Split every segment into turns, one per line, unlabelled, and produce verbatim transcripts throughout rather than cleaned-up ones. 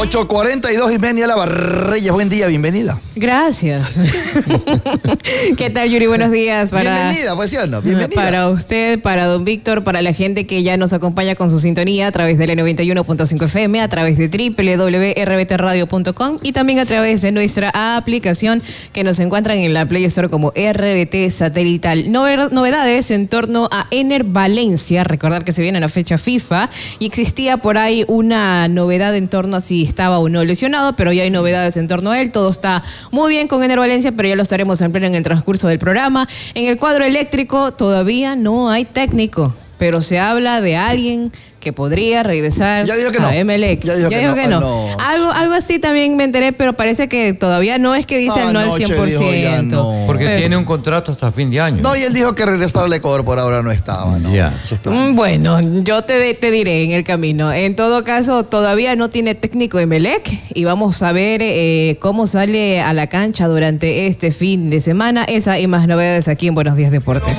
ocho cuarenta y dos, Ismenia Reyes, buen día, bienvenida.
Gracias. ¿Qué tal, Yuri? Buenos días. Para,
bienvenida, pues sí o no, bienvenida.
Para usted, para don Víctor, para la gente que ya nos acompaña con su sintonía a través de la noventa y uno punto cinco F M, a través de doble u doble u doble u punto r b t radio punto com y también a través de nuestra aplicación que nos encuentran en la Play Store como R B T Satelital. Novedades en torno a Ener Valencia. Recordar que se viene la fecha FIFA y existía por ahí una novedad en torno a si estaba o no lesionado, pero ya hay novedades en torno a él. Todo está muy bien con Ener Valencia, pero ya lo estaremos ampliando en el transcurso del programa. En el cuadro eléctrico todavía no hay técnico, pero se habla de alguien que podría regresar
ya dijo que no.
a Emelec.
Ya dijo,
ya
que,
dijo
no.
que no.
no.
Algo, algo así también me enteré, pero parece que todavía no es que dice
ah,
el no al cien por ciento.
No. Porque pero, tiene un contrato hasta fin de año.
No, y él dijo que regresar al Ecuador por ahora no estaba, ¿no?
Ya.
Mm, bueno, yo te, te diré en el camino. En todo caso, todavía no tiene técnico Emelec y vamos a ver eh, cómo sale a la cancha durante este fin de semana. Esa y más novedades aquí en Buenos Días Deportes.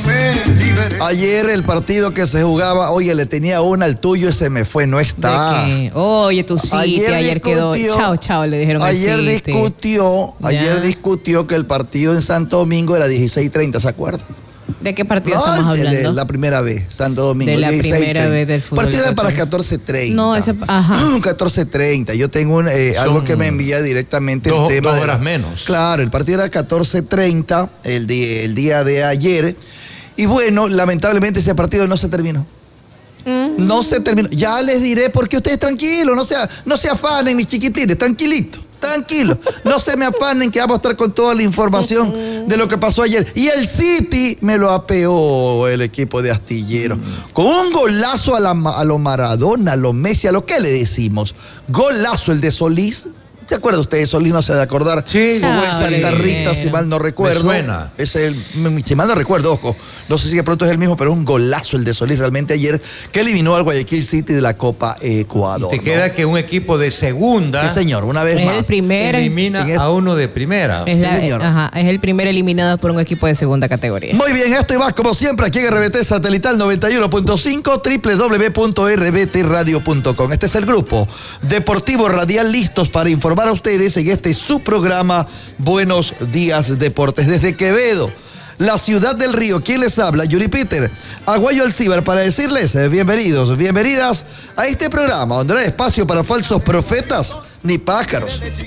Ayer el partido que se jugaba, oye, le tenía una al tuyo y se me fue. No está.
Oye, tu City ayer, ayer quedó. Chao, chao, le dijeron
Ayer
al City.
discutió, ya. ayer discutió que el partido en Santo Domingo era dieciséis treinta, ¿se acuerda?
¿De qué partido
no,
estamos hablando?
De la primera vez, Santo Domingo.
De la primera vez del fútbol.
El partido era para catorce treinta.
No, ese, ajá.
catorce treinta. Yo tengo un, eh, algo que me envía directamente
dos,
el tema.
Dos horas
de,
menos.
Claro, el partido era catorce treinta el día, el día de ayer. Y bueno, lamentablemente ese partido no se terminó. No se terminó. Ya les diré porque ustedes tranquilos, no se, no se afanen, mis chiquitines, tranquilitos, tranquilos. No se me afanen que vamos a estar con toda la información de lo que pasó ayer. Y el City me lo apeó el equipo de Astillero. Con un golazo a, la, a lo Maradona, a lo Messi, a lo que le decimos. Golazo el de Solís. ¿Se acuerda usted? Solís no se ha de acordar.
Sí.
Jugó en Santa Rita, si mal no recuerdo.
Me suena.
Es el, si mal no recuerdo, ojo. No sé si de pronto es el mismo, pero un golazo el de Solís realmente ayer, que eliminó al Guayaquil City de la Copa Ecuador.
Y te
¿no?
queda que un equipo de segunda.
Sí, señor, una vez
es
más.
El primer,
elimina
el,
a uno de primera.
Es, la,
sí, señor.
Ajá, es el primer eliminado por un equipo de segunda categoría.
Muy bien, esto y más como siempre aquí en R B T Satelital noventa y uno punto cinco, doble u doble u doble u punto r b t radio punto com. Este es el grupo Deportivo Radial, listos para informar a ustedes en este su programa Buenos Días Deportes. Desde Quevedo, la ciudad del río, ¿quién les habla? Yuri Peter, Aguayo Alcíbar, para decirles eh, bienvenidos, bienvenidas a este programa donde no hay espacio para falsos profetas ni pájaros.